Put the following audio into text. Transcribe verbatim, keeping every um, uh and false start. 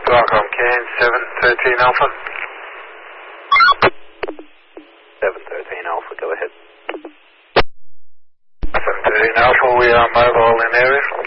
Welcome, Can seven thirteen Alpha. seven thirteen Alpha, go ahead. seven thirteen Alpha, we are mobile in area.